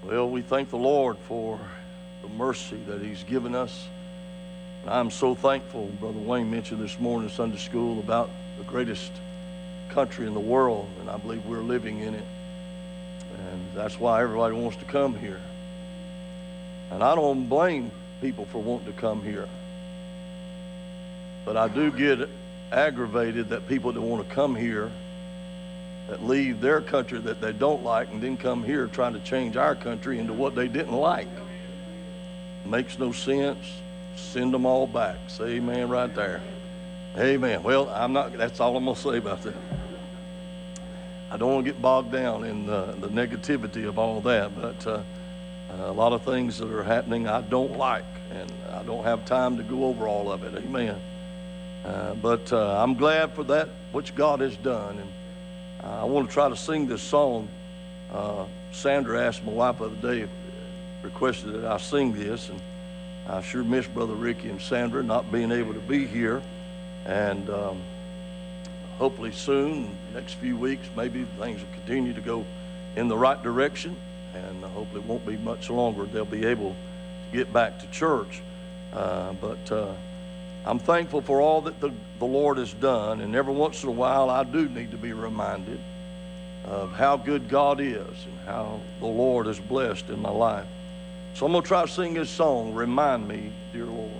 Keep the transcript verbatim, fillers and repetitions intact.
Well, we thank the Lord for the mercy that He's given us. And I'm so thankful. Brother Wayne mentioned this morning in Sunday school about the greatest country in the world, and I believe we're living in it. And that's why everybody wants to come here. And I don't blame people for wanting to come here. But I do get aggravated that people that want to come here, that leave their country that they don't like and then come here trying to change our country into what they didn't like. Makes no sense. Send them all back. Say amen right there. Amen. Well, I'm not, that's all I'm going to say about that. I don't want to get bogged down in the, the negativity of all that, but uh, a lot of things that are happening I don't like, and I don't have time to go over all of it. Amen. Uh, but uh, I'm glad for that, which God has done. And uh, I want to try to sing this song. Uh, Sandra asked my wife the other day, requested that I sing this, and I sure miss Brother Ricky and Sandra not being able to be here. And um, hopefully soon, next few weeks, maybe things will continue to go in the right direction, and hopefully it won't be much longer they'll be able to get back to church. Uh, but uh, I'm thankful for all that the, the Lord has done, and every once in a while I do need to be reminded of how good God is and how the Lord has blessed in my life. So I'm going to try to sing this song, Remind Me, Dear Lord.